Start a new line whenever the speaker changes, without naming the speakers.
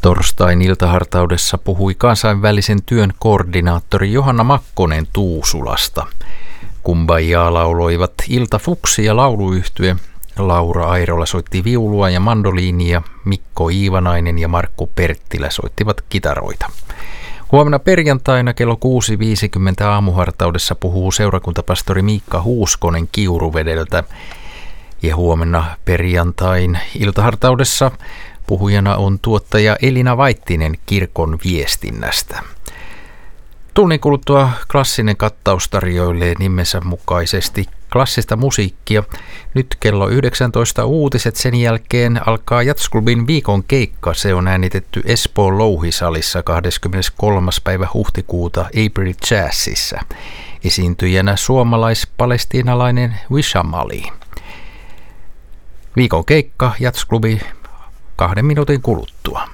Torstain iltahartaudessa puhui kansainvälisen työn koordinaattori Johanna Makkonen Tuusulasta. Kumbajaa lauloivat Ilta Fuksi ja lauluyhtye. Laura Airola soitti viulua ja mandoliinia, Mikko Iivanainen ja Markku Perttilä soittivat kitaroita. Huomenna perjantaina kello 6.50 aamuhartaudessa puhuu seurakuntapastori Miikka Huuskonen Kiuruvedeltä. Ja huomenna perjantain iltahartaudessa puhujana on tuottaja Elina Vaittinen kirkon viestinnästä. Tunnin kuluttua klassinen kattaus tarjoilee nimensä mukaisesti klassista musiikkia. Nyt kello 19 uutiset, sen jälkeen alkaa Jazzklubin viikon keikka. Se on äänitetty Espoon Louhisalissa 23. päivä huhtikuuta April Jazzissa. Esiintyjänä suomalais-palestiinalainen Wisham Ali. Viikon keikka Jazzklubi 2 minuutin kuluttua.